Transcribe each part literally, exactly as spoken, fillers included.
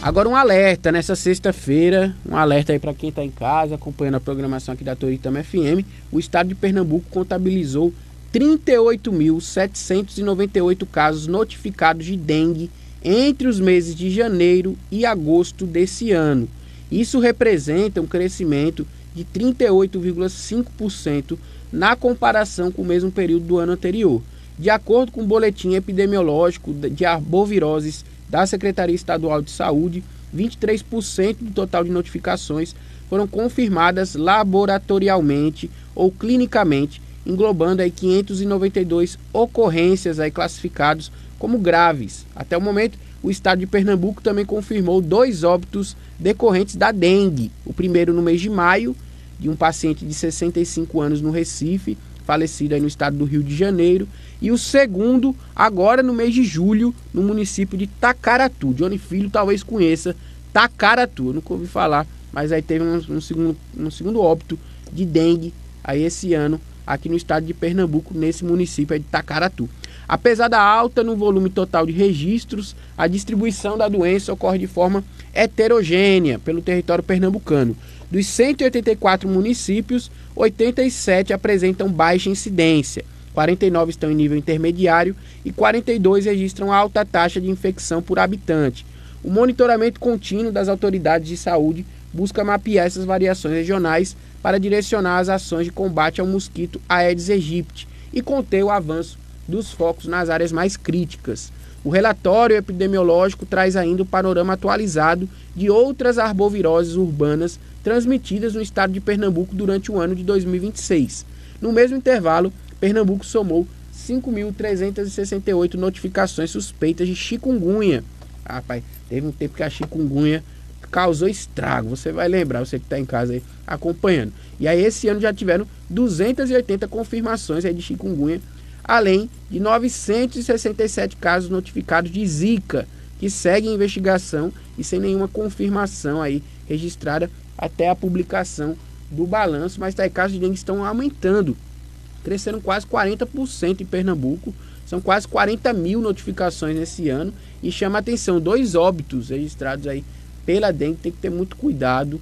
Agora um alerta, nessa sexta-feira, um alerta aí para quem está em casa, acompanhando a programação aqui da Toritama F M, o estado de Pernambuco contabilizou trinta e oito mil setecentos e noventa e oito casos notificados de dengue entre os meses de janeiro e agosto desse ano. Isso representa um crescimento de trinta e oito vírgula cinco por cento na comparação com o mesmo período do ano anterior. De acordo com o boletim epidemiológico de arboviroses da Secretaria Estadual de Saúde, vinte e três por cento do total de notificações foram confirmadas laboratorialmente ou clinicamente, englobando aí quinhentas e noventa e duas ocorrências aí classificadas como graves. Até o momento, o estado de Pernambuco também confirmou dois óbitos decorrentes da dengue. O primeiro no mês de maio, de um paciente de sessenta e cinco anos no Recife, falecido aí no estado do Rio de Janeiro, e o segundo agora no mês de julho, no município de Tacaratu. Johnny Filho talvez conheça Tacaratu, eu nunca ouvi falar, mas aí teve um, um, segundo, um segundo óbito de dengue aí esse ano, aqui no estado de Pernambuco, nesse município aí de Tacaratu. Apesar da alta no volume total de registros, a distribuição da doença ocorre de forma heterogênea pelo território pernambucano. Dos cento e oitenta e quatro municípios, oitenta e sete apresentam baixa incidência, quarenta e nove estão em nível intermediário e quarenta e dois registram alta taxa de infecção por habitante. O monitoramento contínuo das autoridades de saúde busca mapear essas variações regionais para direcionar as ações de combate ao mosquito Aedes aegypti e conter o avanço dos focos nas áreas mais críticas. O relatório epidemiológico traz ainda o panorama atualizado de outras arboviroses urbanas transmitidas no estado de Pernambuco durante o ano de dois mil e vinte e seis. No mesmo intervalo, Pernambuco somou cinco mil trezentas e sessenta e oito notificações suspeitas de chikungunya. Ah, rapaz, teve um tempo que a chikungunya causou estrago, você vai lembrar, você que está em casa aí acompanhando. E aí esse ano já tiveram duzentas e oitenta confirmações aí de chikungunya, além de novecentos e sessenta e sete casos notificados de Zika, que segue em investigação e sem nenhuma confirmação aí registrada até a publicação do balanço, mas os casos de dengue estão aumentando, cresceram quase quarenta por cento em Pernambuco, são quase quarenta mil notificações nesse ano, e chama a atenção, dois óbitos registrados aí pela dengue, tem que ter muito cuidado,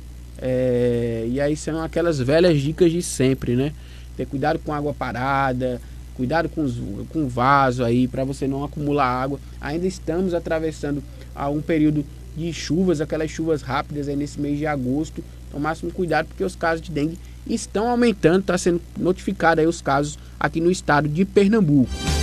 é, e aí são aquelas velhas dicas de sempre, né? Ter cuidado com água parada, cuidado com, os, com o vaso aí, para você não acumular água. Ainda estamos atravessando a um período de chuvas, aquelas chuvas rápidas aí nesse mês de agosto. Então, máximo cuidado, porque os casos de dengue estão aumentando, está sendo notificado aí os casos aqui no estado de Pernambuco.